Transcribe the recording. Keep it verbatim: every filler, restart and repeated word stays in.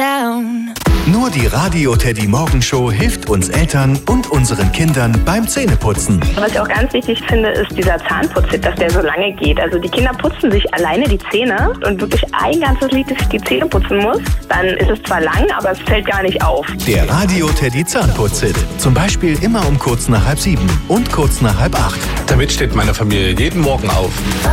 down. Nur die Radio Teddy Morgenshow hilft uns Eltern und unseren Kindern beim Zähneputzen. Was ich auch ganz wichtig finde, ist dieser Zahnputztipp, dass der so lange geht. Also die Kinder putzen sich alleine die Zähne und wirklich ein ganzes Lied, dass ich die Zähne putzen muss. Dann ist es zwar lang, aber es fällt gar nicht auf. Der Radio Teddy Zahnputztipp. Zum Beispiel immer um kurz nach halb sieben und kurz nach halb acht. Damit steht meine Familie jeden Morgen auf.